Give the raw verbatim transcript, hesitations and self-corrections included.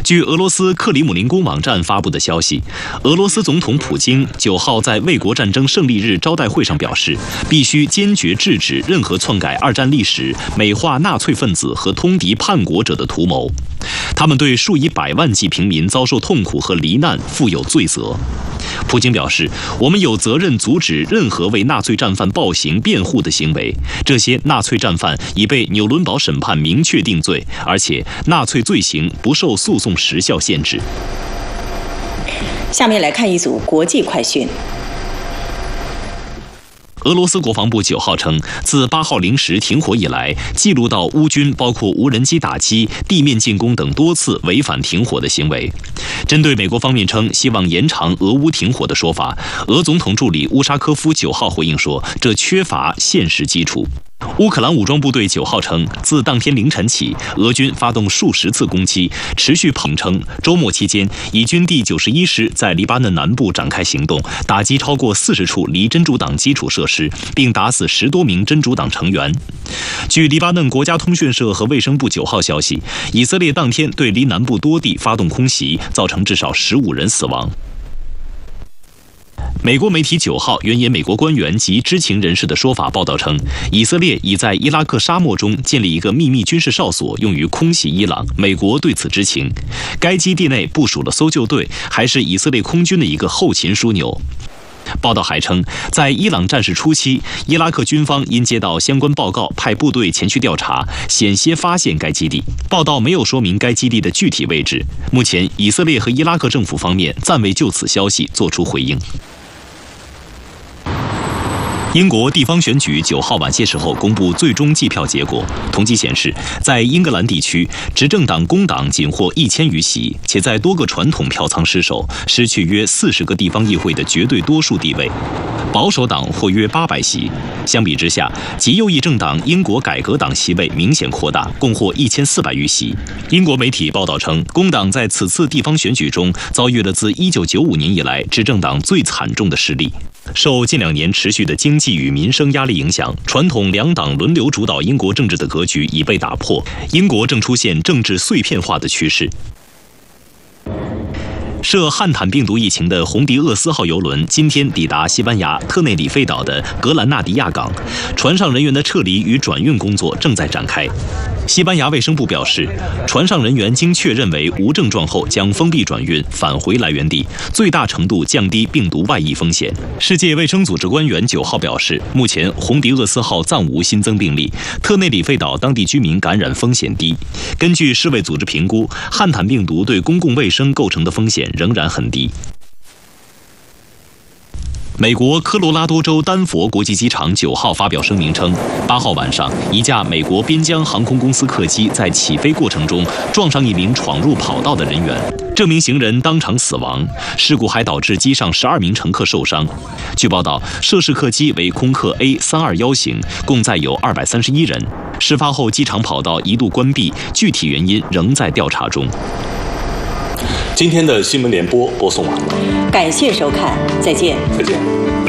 据俄罗斯克里姆林宫网站发布的消息，俄罗斯总统普京九号在卫国战争胜利日招待会上表示，必须坚决制止任何篡改二战历史、美化纳粹分子和通敌叛国者的图谋。他们对数以百万计平民遭受痛苦和罹难负有罪责。普京表示，我们有责任阻止任何为纳粹战犯暴行辩护的行为。这些纳粹战犯已被纽伦堡审判明确定罪，而且纳粹罪行不受诉讼时效限制。 下面来看一组国际快讯。 俄罗斯国防部九号称，自八号零时停火以来，记录到乌军包括无人机打击、地面进攻等多次违反停火的行为。针对美国方面称希望延长俄乌停火的说法，俄总统助理乌沙科夫九号回应说，这缺乏现实基础。乌克兰武装部队九号称，自当天凌晨起，俄军发动数十次攻击，持续捧称，周末期间，以军第九十一师在黎巴嫩南部展开行动，打击超过四十处离真主党基础设施，并打死十多名真主党成员。据黎巴嫩国家通讯社和卫生部九号消息，以色列当天对黎南部多地发动空袭，造成至少十五人死亡。美国媒体九号援引美国官员及知情人士的说法报道称，以色列已在伊拉克沙漠中建立一个秘密军事哨所，用于空袭伊朗。美国对此知情，该基地内部署了搜救队，还是以色列空军的一个后勤枢纽。报道还称，在伊朗战事初期，伊拉克军方因接到相关报告，派部队前去调查，险些发现该基地。报道没有说明该基地的具体位置。目前，以色列和伊拉克政府方面暂未就此消息作出回应。英国地方选举九号晚些时候公布最终计票结果，统计显示，在英格兰地区，执政党工党仅获一千余席，且在多个传统票仓失守，失去约四十个地方议会的绝对多数地位。保守党获约八百席。相比之下，极右翼政党英国改革党席位明显扩大，共获一千四百余席。英国媒体报道称，工党在此次地方选举中遭遇了自一九九五年以来执政党最惨重的失利。受近两年持续的经济与民生压力影响，传统两党轮流主导英国政治的格局已被打破，英国正出现政治碎片化的趋势。涉汉坦病毒疫情的红迪厄斯号邮轮今天抵达西班牙特内里费岛的格兰纳迪亚港，船上人员的撤离与转运工作正在展开。西班牙卫生部表示，船上人员经确认为无症状后将封闭转运返回来源地，最大程度降低病毒外溢风险。世界卫生组织官员九号表示，目前红迪厄斯号暂无新增病例，特内里费岛当地居民感染风险低。根据世卫组织评估，汉坦病毒对公共卫生构成的风险仍然很低。美国科罗拉多州丹佛国际机场九号发表声明称，八号晚上，一架美国边疆航空公司客机在起飞过程中撞上一名闯入跑道的人员，这名行人当场死亡。事故还导致机上十二名乘客受伤。据报道，涉事客机为空客 A 三二一型，共载有二百三十一人。事发后，机场跑道一度关闭，具体原因仍在调查中。 今天的新闻联播播送完了， 感谢收看，再见。 再见。